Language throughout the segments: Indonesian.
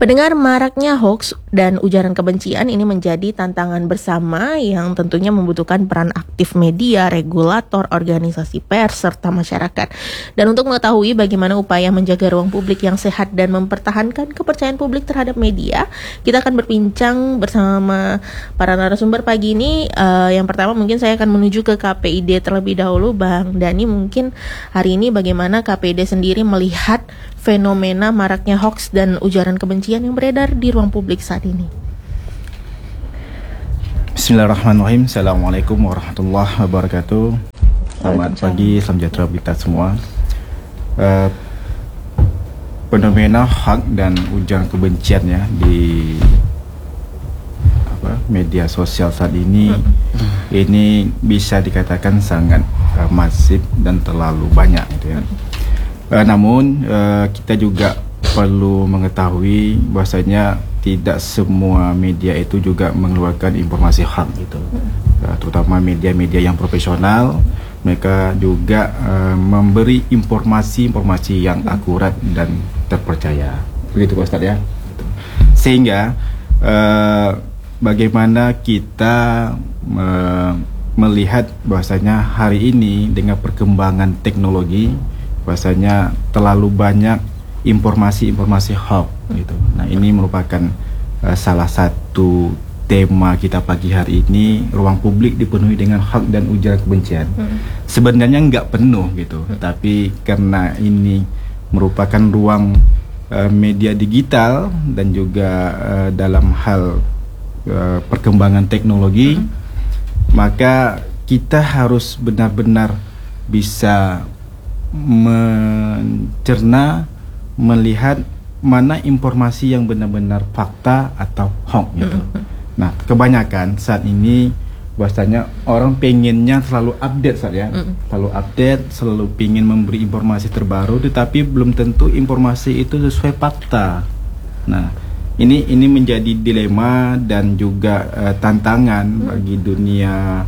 Pendengar, maraknya hoax dan ujaran kebencian ini menjadi tantangan bersama yang tentunya membutuhkan peran aktif media, regulator, organisasi pers, serta masyarakat. Dan untuk mengetahui bagaimana upaya menjaga ruang publik yang sehat dan mempertahankan kepercayaan publik terhadap media, kita akan berbincang bersama para narasumber pagi ini. Yang pertama mungkin saya akan menuju ke KPID terlebih dahulu. Bang Dhani, mungkin hari ini bagaimana KPID sendiri melihat fenomena maraknya hoax dan ujaran kebencian yang beredar di ruang publik saat ini? Bismillahirrahmanirrahim. Assalamualaikum warahmatullahi wabarakatuh. Selamat pagi, salam sejahtera kita semua. Fenomena hoax dan ujaran kebencian ya di media sosial saat ini bisa dikatakan sangat masif dan terlalu banyak gitu ya. Namun kita juga perlu mengetahui bahwasanya tidak semua media itu juga mengeluarkan informasi hoax gitu. Terutama media-media yang profesional, mereka juga memberi informasi yang akurat dan terpercaya. Begitu Pak Ustadz ya. Sehingga bagaimana kita melihat bahwasanya hari ini dengan perkembangan teknologi, bahwasanya terlalu banyak informasi hoax gitu. Nah, ini merupakan salah satu tema kita pagi hari ini. Ruang publik dipenuhi dengan hoax dan ujaran kebencian. Sebenarnya nggak penuh gitu, tapi karena ini merupakan ruang media digital dan juga dalam hal perkembangan teknologi, maka kita harus benar-benar bisa mencerna, melihat mana informasi yang benar-benar fakta atau hoax gitu. Nah, kebanyakan saat ini bahwasanya orang pengennya selalu update saat ya, selalu update, selalu pengen memberi informasi terbaru, tetapi belum tentu informasi itu sesuai fakta. Nah, ini menjadi dilema dan juga tantangan bagi dunia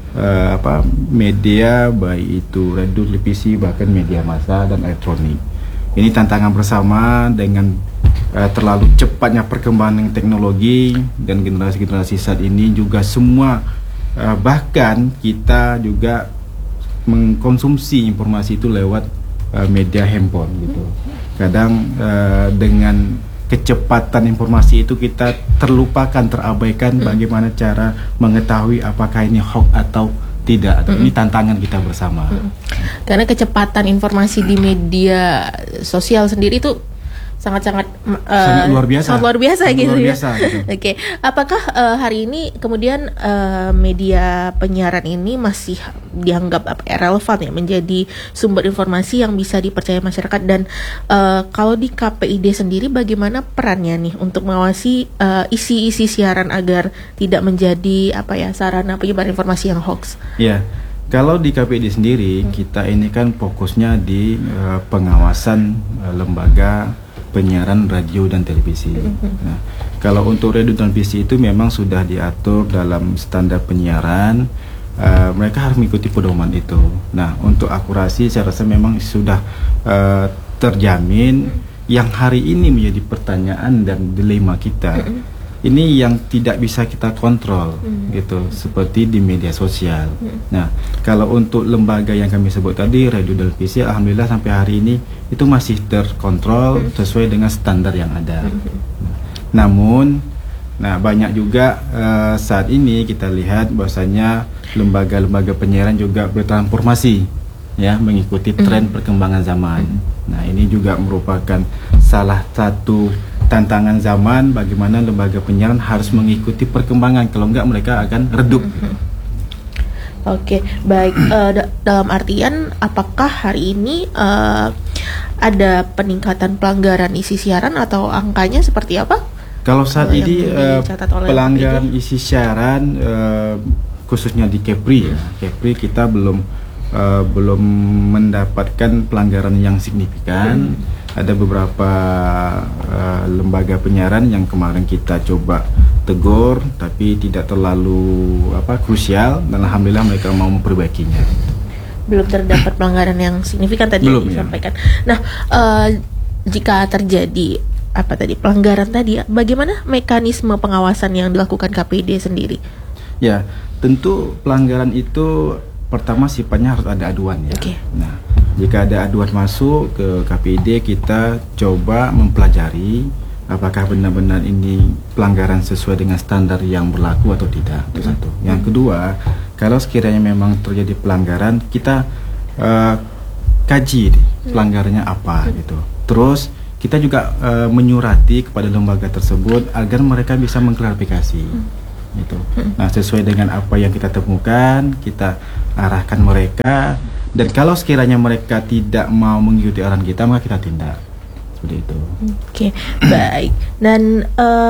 media, baik itu radio, televisi, bahkan media massa dan elektronik. Ini tantangan bersama dengan terlalu cepatnya perkembangan teknologi dan generasi-generasi saat ini juga semua bahkan kita juga mengkonsumsi informasi itu lewat media handphone gitu. Kadang dengan kecepatan informasi itu kita terlupakan, terabaikan bagaimana cara mengetahui apakah ini hoax atau tidak. Ini tantangan kita bersama. Karena kecepatan informasi di media sosial sendiri itu sangat luar biasa. Sangat luar biasa gitu. Luar biasa, gitu. Oke. Apakah hari ini kemudian media penyiaran ini masih dianggap relevan ya, menjadi sumber informasi yang bisa dipercaya masyarakat, dan kalau di KPID sendiri bagaimana perannya nih untuk mengawasi isi siaran agar tidak menjadi sarana penyebar informasi yang hoax? Iya. Kalau di KPID sendiri kita ini kan fokusnya di pengawasan lembaga penyiaran radio dan televisi. Nah, kalau untuk radio dan televisi itu memang sudah diatur dalam standar penyiaran, mereka harus mengikuti pedoman itu. Nah, untuk akurasi saya rasa memang sudah terjamin. Yang hari ini menjadi pertanyaan dan dilema kita, ini yang tidak bisa kita kontrol gitu, seperti di media sosial. Nah, kalau untuk lembaga yang kami sebut tadi, radio dan televisi, alhamdulillah sampai hari ini itu masih terkontrol sesuai dengan standar yang ada. Namun, banyak juga saat ini kita lihat bahwasanya lembaga-lembaga penyiaran juga bertransformasi ya, mengikuti tren perkembangan zaman. Nah, ini juga merupakan salah satu tantangan zaman, bagaimana lembaga penyiaran harus mengikuti perkembangan, kalau enggak mereka akan redup. Oke, baik. Dalam artian, apakah hari ini ada peningkatan pelanggaran isi siaran atau angkanya seperti apa? Kalau saat ini pelanggaran isi siaran khususnya di Kepri ya, Kepri kita belum mendapatkan pelanggaran yang signifikan. Ada beberapa lembaga penyiaran yang kemarin kita coba tegur, tapi tidak terlalu krusial, dan alhamdulillah mereka mau memperbaikinya. Belum terdapat pelanggaran yang signifikan tadi yang disampaikan. Nah, jika terjadi pelanggaran tadi, bagaimana mekanisme pengawasan yang dilakukan KPD sendiri? Ya, tentu pelanggaran itu pertama sifatnya harus ada aduan ya. Okay. Nah, jika ada aduan masuk ke KPD, kita coba mempelajari apakah benar-benar ini pelanggaran sesuai dengan standar yang berlaku atau tidak. Itu satu. Yang kedua, kalau sekiranya memang terjadi pelanggaran, kita kaji pelanggarannya apa gitu. Terus kita juga menyurati kepada lembaga tersebut agar mereka bisa mengklarifikasi gitu. Nah, sesuai dengan apa yang kita temukan, kita arahkan mereka, dan kalau sekiranya mereka tidak mau mengikuti arahan kita, maka kita tindak. Seperti itu. Oke, baik. Dan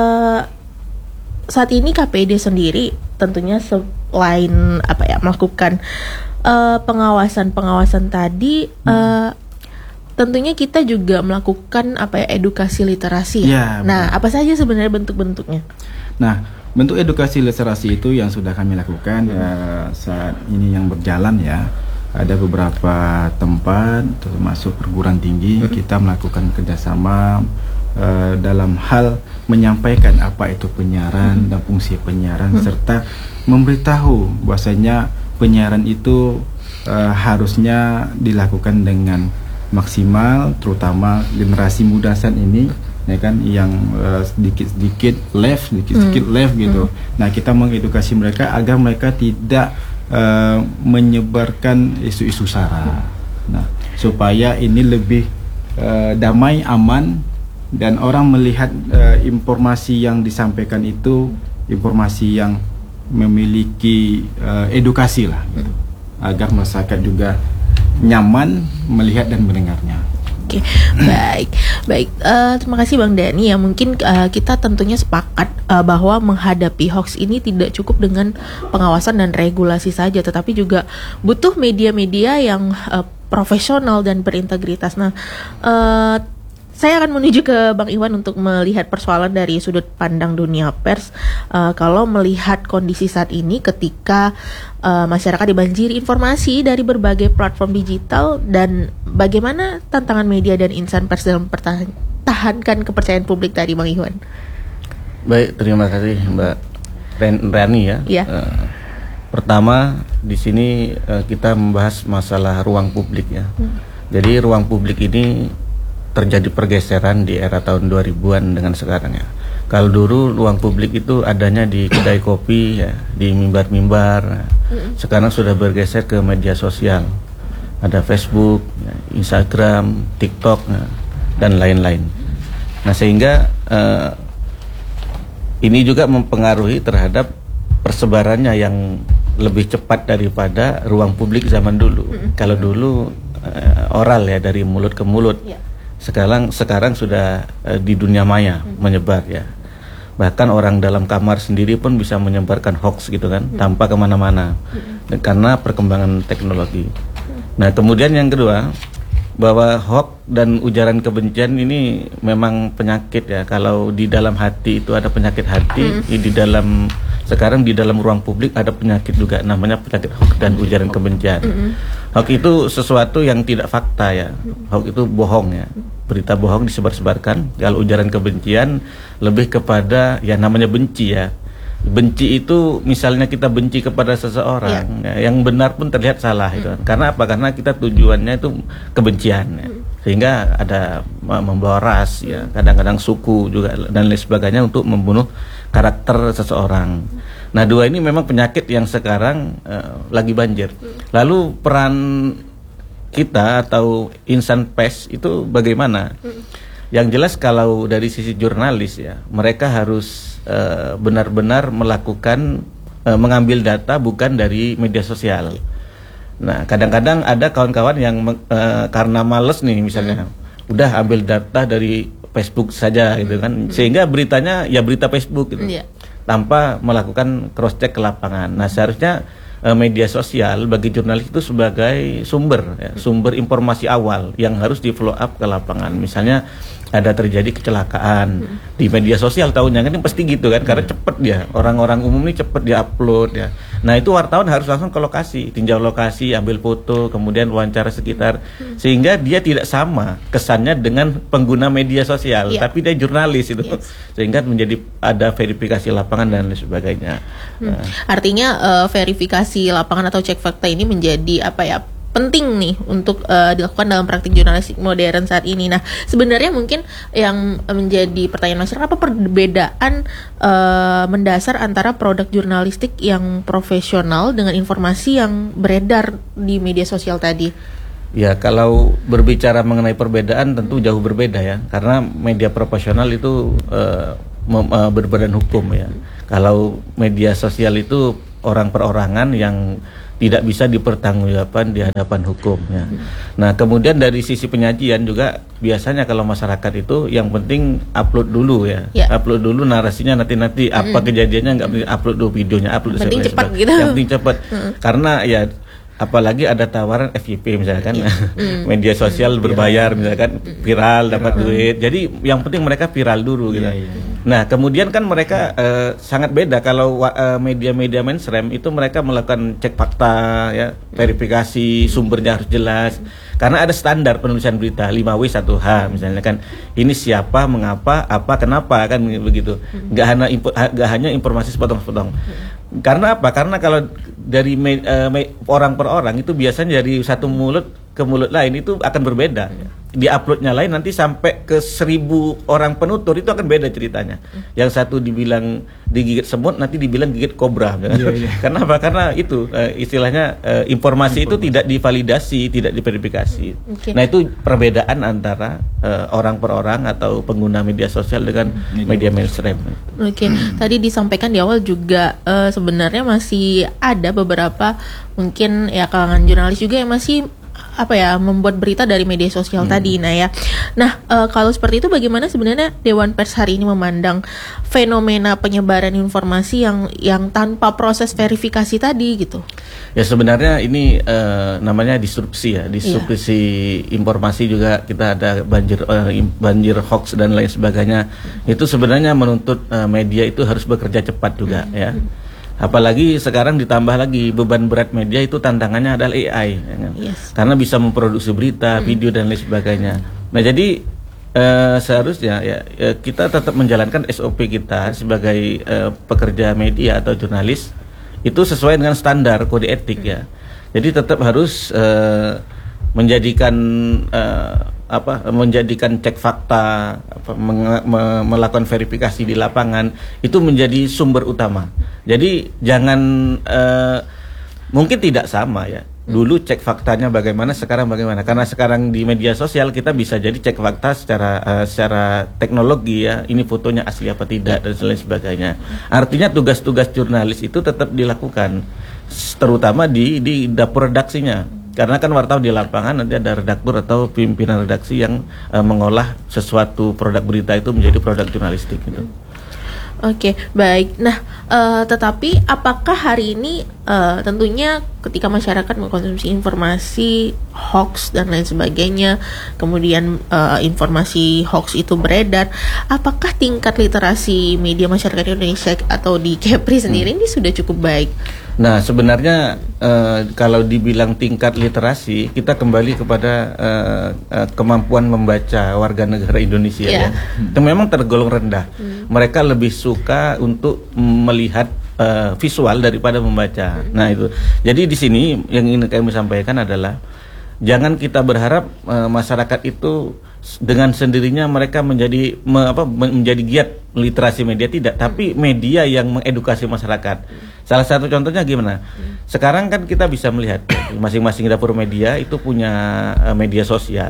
saat ini KPD sendiri tentunya selain melakukan pengawasan tadi, tentunya kita juga melakukan edukasi literasi. Ya, nah, apa saja sebenarnya bentuk-bentuknya? Nah, bentuk edukasi literasi itu yang sudah kami lakukan saat ini yang berjalan ya. Ada beberapa tempat termasuk perguruan tinggi kita melakukan kerjasama dalam hal menyampaikan apa itu penyiaran dan fungsi penyiaran serta memberitahu bahwasanya penyiaran itu harusnya dilakukan dengan maksimal, terutama generasi muda saat ini ya kan, yang sedikit left gitu. Nah, kita mengedukasi mereka agar mereka tidak menyebarkan isu-isu sara. Nah, supaya ini lebih damai, aman, dan orang melihat informasi yang disampaikan itu informasi yang memiliki edukasi lah gitu. Agar masyarakat juga nyaman melihat dan mendengarnya. Oke, baik. Terima kasih Bang Dhani ya. Mungkin kita tentunya sepakat bahwa menghadapi hoax ini tidak cukup dengan pengawasan dan regulasi saja, tetapi juga butuh media-media yang profesional dan berintegritas. Nah, saya akan menuju ke Bang Iwan untuk melihat persoalan dari sudut pandang dunia pers. Kalau melihat kondisi saat ini ketika masyarakat dibanjiri informasi dari berbagai platform digital, dan bagaimana tantangan media dan insan pers dalam mempertahankan kepercayaan publik tadi, Bang Iwan. Baik, terima kasih Mbak Rani ya. Ya. Pertama di sini kita membahas masalah ruang publik ya. Jadi ruang publik ini terjadi pergeseran di era tahun 2000-an dengan sekarang ya. Kalau dulu ruang publik itu adanya di kedai kopi ya, di mimbar-mimbar. Sekarang sudah bergeser ke media sosial. Ada Facebook, ya, Instagram, TikTok ya, dan lain-lain. Nah, sehingga ini juga mempengaruhi terhadap persebarannya yang lebih cepat daripada ruang publik zaman dulu. Kalau dulu oral ya, dari mulut ke mulut. Sekarang sudah di dunia maya menyebar ya. Bahkan orang dalam kamar sendiri pun bisa menyebarkan hoax gitu kan, tanpa kemana-mana, karena perkembangan teknologi. Nah, kemudian yang kedua, bahwa hoax dan ujaran kebencian ini memang penyakit ya. Kalau di dalam hati itu ada penyakit hati, sekarang di dalam ruang publik ada penyakit juga, namanya penyakit hoax dan ujaran kebencian. Hoax itu sesuatu yang tidak fakta ya. Hoax itu bohong ya, berita bohong disebar-sebarkan. Kalau ujaran kebencian lebih kepada ya namanya benci ya. Benci itu misalnya kita benci kepada seseorang ya, yang benar pun terlihat salah itu. Karena apa? Karena kita tujuannya itu kebencian ya. Sehingga ada membawa ras ya, kadang-kadang suku juga dan lain sebagainya untuk membunuh karakter seseorang. Nah, dua ini memang penyakit yang sekarang lagi banjir. Lalu peran kita atau insan pers itu bagaimana? Yang jelas kalau dari sisi jurnalis ya, mereka harus benar-benar melakukan mengambil data bukan dari media sosial. Nah, kadang-kadang ada kawan-kawan yang karena males nih misalnya, udah ambil data dari Facebook saja gitu kan, sehingga beritanya ya berita Facebook gitu, tanpa melakukan cross check ke lapangan. Nah, seharusnya media sosial bagi jurnalis itu sebagai sumber informasi awal yang harus di follow up ke lapangan. Misalnya ada terjadi kecelakaan di media sosial, tahunya kan pasti gitu kan, karena cepet dia, orang-orang umum ini cepet dia upload ya. Nah itu wartawan harus langsung ke lokasi, tinjau lokasi, ambil foto, kemudian wawancara sekitar, sehingga dia tidak sama kesannya dengan pengguna media sosial, tapi dia jurnalis itu, sehingga menjadi ada verifikasi lapangan dan lain sebagainya. Artinya verifikasi lapangan atau cek fakta ini menjadi penting nih untuk dilakukan dalam praktik jurnalistik modern saat ini. Nah, sebenarnya mungkin yang menjadi pertanyaan masyarakat, apa perbedaan mendasar antara produk jurnalistik yang profesional dengan informasi yang beredar di media sosial tadi? Ya, kalau berbicara mengenai perbedaan tentu jauh berbeda ya, karena media profesional itu berbadan hukum ya. Kalau media sosial itu orang perorangan yang tidak bisa dipertanggungjawabkan di hadapan hukum ya. Nah, kemudian dari sisi penyajian juga biasanya kalau masyarakat itu yang penting upload dulu ya. Upload dulu narasinya, nanti apa kejadiannya, nggak upload dulu videonya, upload penting cepat gitu. Yang penting cepat. Karena ya apalagi ada tawaran FYP misalkan, media sosial berbayar misalkan, viral dapat duit. Jadi yang penting mereka viral dulu gitu. Nah, kemudian kan mereka sangat beda kalau media-media mainstream itu mereka melakukan cek fakta ya, verifikasi sumbernya harus jelas. Karena ada standar penulisan berita 5W 1H misalnya kan, ini siapa, mengapa, apa, kenapa kan begitu. Nggak hanya informasi sepotong-sepotong. Karena apa? Karena kalau dari orang per orang itu biasanya dari satu mulut ke mulut lain itu akan berbeda. Di uploadnya lain nanti sampai ke 1000 orang penutur itu akan beda ceritanya. Yang satu dibilang digigit semut, nanti dibilang gigit kobra. Karena apa? Karena itu istilahnya informasi itu tidak divalidasi, tidak diverifikasi. Nah itu perbedaan antara orang per orang atau pengguna media sosial dengan media mainstream. Tadi disampaikan di awal juga sebenarnya masih ada beberapa mungkin ya kalangan jurnalis juga yang masih membuat berita dari media sosial tadi. Nah, kalau seperti itu bagaimana sebenarnya Dewan Pers hari ini memandang fenomena penyebaran informasi yang tanpa proses verifikasi tadi gitu? Ya sebenarnya ini namanya disrupsi ya, disrupsi informasi juga. Kita ada banjir hoax dan lain sebagainya. Itu sebenarnya menuntut media itu harus bekerja cepat juga ya. Apalagi sekarang ditambah lagi beban berat media itu tantangannya adalah AI ya kan? Karena bisa memproduksi berita, video dan lain sebagainya. Nah jadi seharusnya ya kita tetap menjalankan SOP kita sebagai pekerja media atau jurnalis itu sesuai dengan standar kode etik ya. Jadi tetap harus menjadikan cek fakta, melakukan verifikasi di lapangan itu menjadi sumber utama. Jadi jangan mungkin tidak sama ya. Dulu cek faktanya bagaimana, sekarang bagaimana? Karena sekarang di media sosial kita bisa jadi cek fakta secara teknologi ya. Ini fotonya asli apa tidak dan lain sebagainya. Artinya tugas-tugas jurnalis itu tetap dilakukan, terutama di dapur redaksinya. Karena kan wartawan di lapangan nanti ada redaktur atau pimpinan redaksi yang mengolah sesuatu produk berita itu menjadi produk jurnalistik gitu. Oke, baik. Nah, tetapi apakah hari ini tentunya ketika masyarakat mengkonsumsi informasi hoax dan lain sebagainya, kemudian informasi hoax itu beredar, apakah tingkat literasi media masyarakat Indonesia atau di Kepri sendiri ini sudah cukup baik? Nah, sebenarnya kalau dibilang tingkat literasi, kita kembali kepada kemampuan membaca warga negara Indonesia ya. Itu memang tergolong rendah. Mereka lebih suka untuk melihat visual daripada membaca. Nah, itu. Jadi di sini yang ingin kami sampaikan adalah jangan kita berharap masyarakat itu dengan sendirinya mereka menjadi giat literasi media, tidak, tapi media yang mengedukasi masyarakat. Salah satu contohnya gimana? Sekarang kan kita bisa melihat masing-masing dapur media itu punya media sosial